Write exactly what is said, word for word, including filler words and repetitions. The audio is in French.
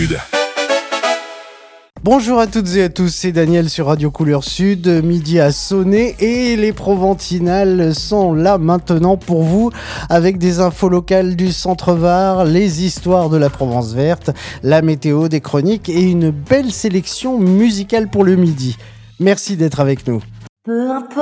Bonjour à toutes et à tous, c'est Daniel sur Radio Couleur Sud. Midi a sonné et les Proventinales sont là maintenant pour vous avec des infos locales du Centre-Var, les histoires de la Provence verte, la météo, des chroniques et une belle sélection musicale pour le midi. Merci d'être avec nous. Peu importe.